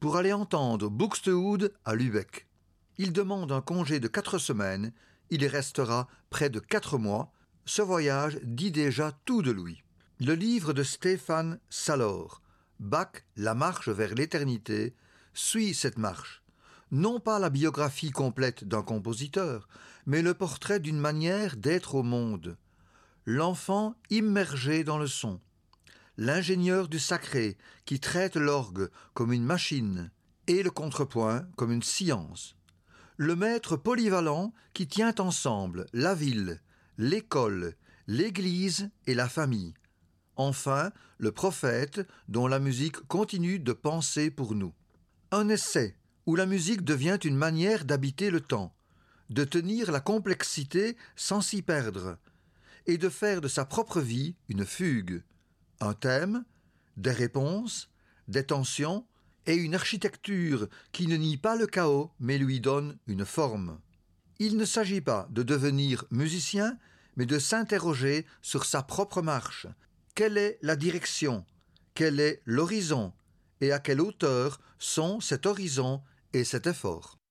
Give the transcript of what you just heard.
pour aller entendre Buxtehude à Lübeck. Il demande un congé de 4 semaines, il y restera près de 4 mois. Ce voyage dit déjà tout de lui. Le livre de Stéphane Salor, Bach, la marche vers l'éternité, suit cette marche. Non pas la biographie complète d'un compositeur, mais le portrait d'une manière d'être au monde. L'enfant immergé dans le son. L'ingénieur du sacré qui traite l'orgue comme une machine et le contrepoint comme une science. Le maître polyvalent qui tient ensemble la ville, l'école, l'église et la famille. Enfin, le prophète dont la musique continue de penser pour nous. Un essai où la musique devient une manière d'habiter le temps, de tenir la complexité sans s'y perdre, et de faire de sa propre vie une fugue, un thème, des réponses, des tensions, et une architecture qui ne nie pas le chaos mais lui donne une forme. Il ne s'agit pas de devenir musicien, mais de s'interroger sur sa propre marche. Quelle est la direction? Quel est l'horizon? Et à quelle hauteur sont cet horizon et cet effort?